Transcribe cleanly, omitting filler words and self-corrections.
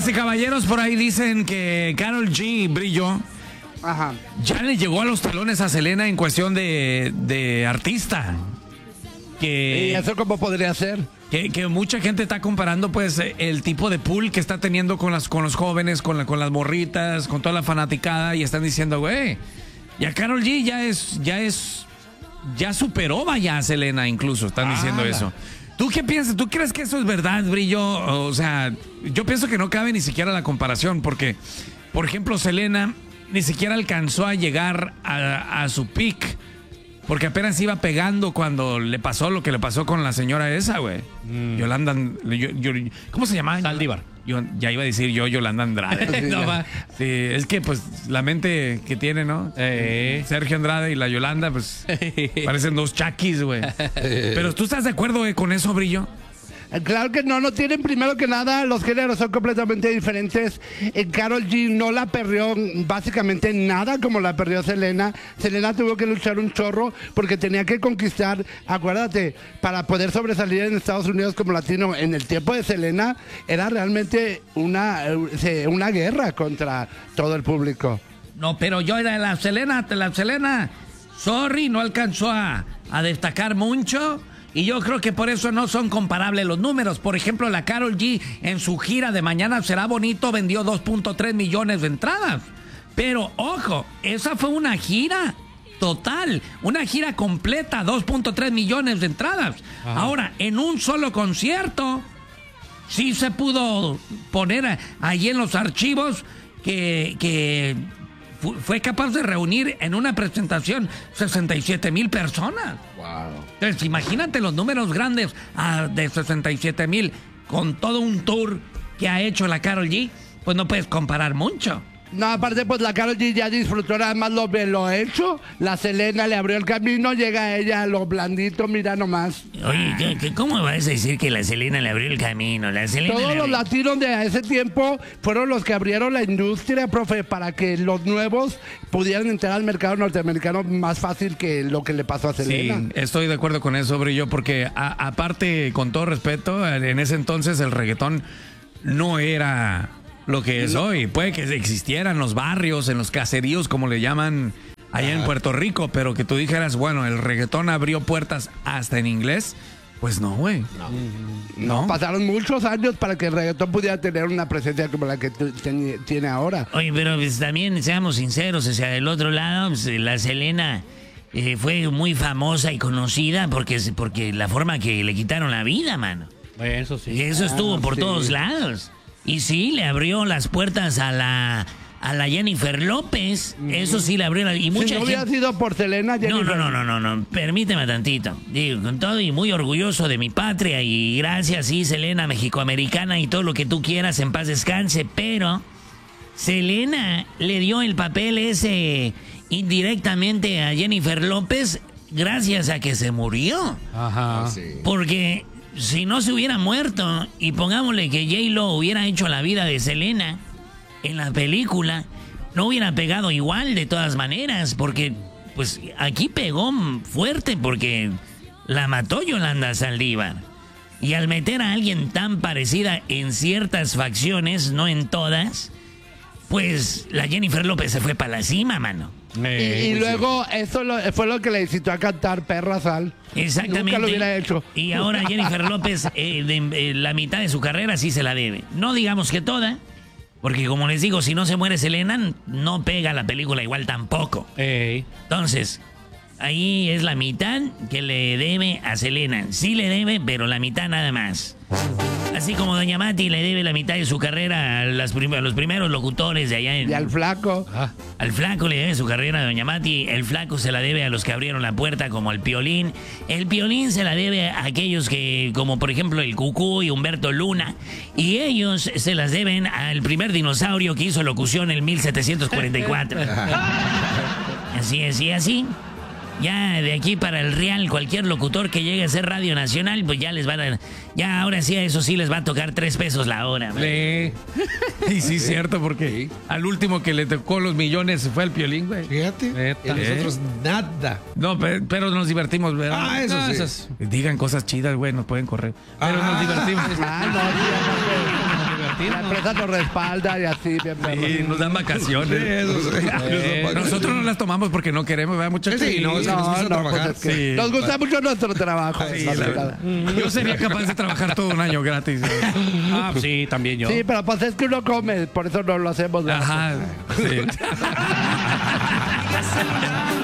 Damas y caballeros, por ahí dicen que Karol G, Brillo, Ajá. ya le llegó a los talones a Selena en cuestión de artista. ¿Y eso cómo podría ser? Que mucha gente está comparando pues el tipo de pool que está teniendo con los jóvenes, con las morritas, con toda la fanaticada, y están diciendo, güey, ya Karol G ya superó vaya a Selena, incluso están diciendo eso. ¿Tú qué piensas? ¿Tú crees que eso es verdad, Brillo? O sea, yo pienso que no cabe ni siquiera la comparación, porque, por ejemplo, Selena ni siquiera alcanzó a llegar a su peak, porque apenas iba pegando cuando le pasó lo que le pasó con la señora esa, güey. Yolanda, ¿cómo se llama? Saldívar. Yo ya iba a decir Yolanda Andrade. No, sí, es que pues la mente que tiene, ¿no? Sergio Andrade y la Yolanda, pues parecen dos chaquis, güey. Pero ¿tú estás de acuerdo con eso, Brillo? Claro que no tienen, primero que nada, los géneros son completamente diferentes. Karol G no la perreó básicamente nada como la perreó Selena. Selena tuvo que luchar un chorro porque tenía que conquistar, acuérdate, para poder sobresalir en Estados Unidos como latino. En el tiempo de Selena era realmente una guerra contra todo el público. No, pero yo era la Selena, sorry, no alcanzó a destacar mucho. Y yo creo que por eso no son comparables los números. Por ejemplo, la Karol G en su gira de Mañana Será Bonito vendió 2.3 millones de entradas. Pero, ojo, esa fue una gira total, una gira completa, 2.3 millones de entradas. Ajá. Ahora, en un solo concierto, sí se pudo poner ahí en los archivos que fue capaz de reunir en una presentación 67,000 personas. Wow. Entonces, imagínate los números grandes de 67,000 con todo un tour que ha hecho la Karol G, pues no puedes comparar mucho. No, aparte, pues la Karol G ya disfrutó nada más lo hecho. La Selena le abrió el camino, llega ella a lo blandito, mira nomás. Oye, ¿cómo vas a decir que la Selena le abrió el camino? Todos los latinos de ese tiempo fueron los que abrieron la industria, profe, para que los nuevos pudieran entrar al mercado norteamericano más fácil que lo que le pasó a Selena. Sí, estoy de acuerdo con eso, Brillo, porque aparte, con todo respeto, en ese entonces el reggaetón no era lo que es hoy. Puede que existieran los barrios, en los caseríos, como le llaman allá en Puerto Rico, pero que tú dijeras, bueno, el reggaetón abrió puertas hasta en inglés, pues no, güey. No. Pasaron muchos años para que el reggaetón pudiera tener una presencia como la que tiene ahora. Oye, pero pues, también seamos sinceros, o sea, del otro lado, pues, la Selena fue muy famosa y conocida porque la forma que le quitaron la vida, mano. Eso sí. Y eso estuvo por todos lados. Y sí, le abrió las puertas a la Jennifer López. Eso sí le abrió. Y mucha si no hubiera sido por Selena, Jennifer. No. Permíteme tantito. Digo, con todo y muy orgulloso de mi patria. Y gracias, sí, Selena, mexicoamericana y todo lo que tú quieras, en paz descanse. Pero Selena le dio el papel ese indirectamente a Jennifer López gracias a que se murió. Ajá. Sí. Porque si no se hubiera muerto y pongámosle que J-Lo hubiera hecho la vida de Selena en la película, no hubiera pegado igual de todas maneras, porque pues aquí pegó fuerte porque la mató Yolanda Saldívar. Y al meter a alguien tan parecida en ciertas facciones, no en todas, pues la Jennifer López se fue para la cima, mano. Y luego eso fue lo que le incitó a cantar Perra Sal. Exactamente. Nunca lo hubiera hecho. Y ahora Jennifer López, la mitad de su carrera sí se la debe. No digamos que toda, porque como les digo, si no se muere Selena, no pega la película igual tampoco. Entonces, ahí es la mitad que le debe a Selena. Sí le debe, pero la mitad nada más. Así como Doña Mati le debe la mitad de su carrera a los primeros locutores de allá en... Y al Flaco. Al Flaco le debe su carrera a Doña Mati. El Flaco se la debe a los que abrieron la puerta, como el Piolín. El Piolín se la debe a aquellos que, como por ejemplo el Cucú y Humberto Luna. Y ellos se las deben al primer dinosaurio que hizo locución en 1744. Así es, y así. Ya de aquí para el Real, cualquier locutor que llegue a ser Radio Nacional, pues ya les van a... Ya ahora sí, a eso sí les va a tocar 3 pesos la hora. Y sí, cierto, porque al último que le tocó los millones fue el Piolín, güey. Fíjate. Y nosotros nada. No, pero nos divertimos, ¿verdad? Eso sí. Digan cosas chidas, güey, nos pueden correr. Pero nos divertimos. La empresa nos respalda y así, bien perro. Y nos dan vacaciones. Nosotros no las tomamos porque no queremos, ¿verdad, muchachos? Sí, no, es que nos gusta trabajar. pues es que Sí. nos gusta mucho nuestro trabajo. Sí, más la que verdad. nada. Yo sería capaz de trabajar todo un año gratis. Ah, sí, también yo. Sí, pero pues es que uno come, por eso no lo hacemos. ¿verdad? Ajá. Sí.